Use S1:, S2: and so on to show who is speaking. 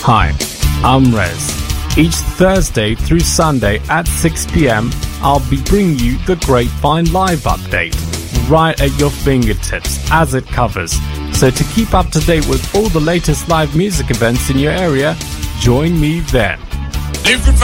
S1: Hi, I'm Rez. Each Thursday through Sunday at 6 p.m, I'll be bringing you the Grapevine Live Update, right at your fingertips as it covers. So to keep up to date with all the latest live music events in your area, join me then.
S2: Live